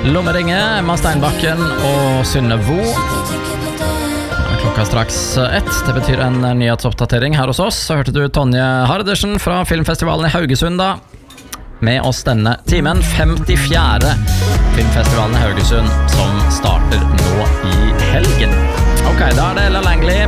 Lommeringe, Emma Steinbakken og Synne Vo. Klokka straks 1. Det betyr en nyhetsoppdatering her hos oss. Så hørte du Tonje Hardersen fra filmfestivalen i Haugesund da. Med oss denne timen, 54. filmfestivalen i Haugesund, som starter nå i helgen. Ok, da er det Ella Langley